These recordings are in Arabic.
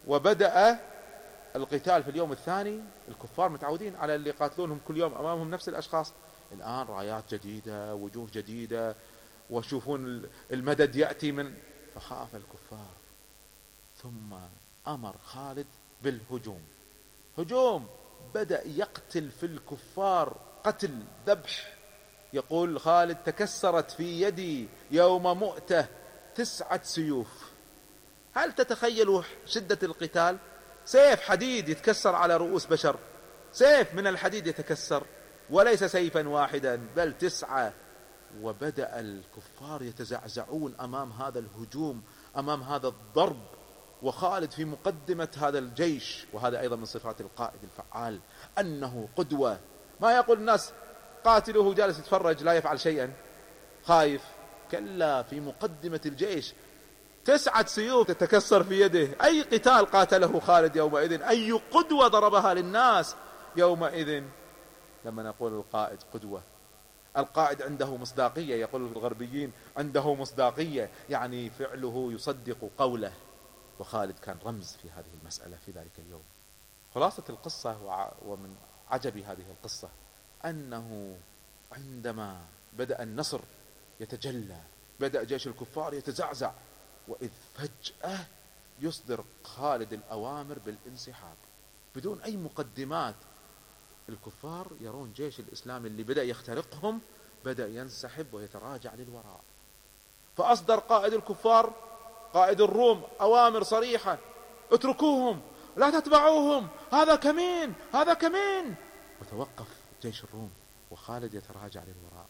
وبدأ القتال في اليوم الثاني. الكفار متعودين على اللي يقاتلونهم كل يوم أمامهم نفس الأشخاص، الآن رايات جديدة، وجوه جديدة، وشوفون المدد يأتي من، فخاف الكفار. ثم أمر خالد بالهجوم. هجوم، بدأ يقتل في الكفار قتل ذبح. يقول خالد: تكسرت في يدي يوم مؤتة 9 سيوف. هل تتخيلوا شدة القتال؟ سيف حديد يتكسر على رؤوس بشر، سيف من الحديد يتكسر، وليس سيفا واحدا بل 9. وبدأ الكفار يتزعزعون أمام هذا الهجوم، أمام هذا الضرب، وخالد في مقدمة هذا الجيش. وهذا أيضا من صفات القائد الفعال، أنه قدوة. ما يقول الناس قاتلوه جالس يتفرج لا يفعل شيئا خايف، كلا، في مقدمة الجيش 9 سيوف تتكسر في يده. أي قتال قاتله خالد يومئذ، أي قدوة ضربها للناس يومئذ. لما نقول القائد قدوة، القائد عنده مصداقية، يقول الغربيين عنده مصداقية، يعني فعله يصدق قوله. وخالد كان رمز في هذه المسألة في ذلك اليوم. خلاصة القصة ومن عجب هذه القصة أنه عندما بدأ النصر يتجلى، بدأ جيش الكفار يتزعزع، وإذ فجأة يصدر خالد الأوامر بالانسحاب بدون أي مقدمات. الكفار يرون جيش الإسلام اللي بدأ يخترقهم بدأ ينسحب ويتراجع للوراء. فأصدر قائد الكفار، قائد الروم، أوامر صريحة: اتركوهم، لا تتبعوهم، هذا كمين، هذا كمين. وتوقف جيش الروم، وخالد يتراجع للوراء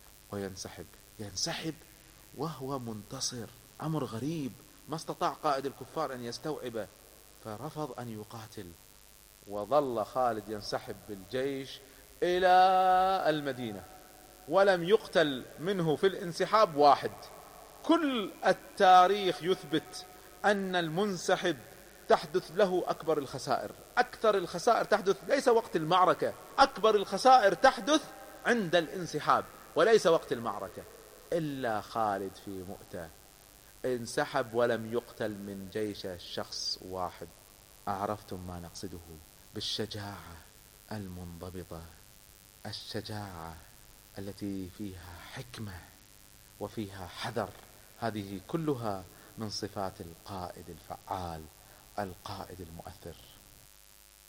ينسحب وهو منتصر. أمر غريب ما استطاع قائد الكفار أن يستوعبه، فرفض أن يقاتل. وظل خالد ينسحب بالجيش إلى المدينة، ولم يقتل منه في الانسحاب واحد. كل التاريخ يثبت أن المنسحب تحدث له أكبر الخسائر. أكثر الخسائر تحدث ليس وقت المعركة، أكبر الخسائر تحدث عند الانسحاب وليس وقت المعركة. إلا خالد في مؤتة انسحب ولم يقتل من جيش شخص واحد. أعرفتم ما نقصده بالشجاعة المنضبطة، الشجاعة التي فيها حكمة وفيها حذر. هذه كلها من صفات القائد الفعال، القائد المؤثر.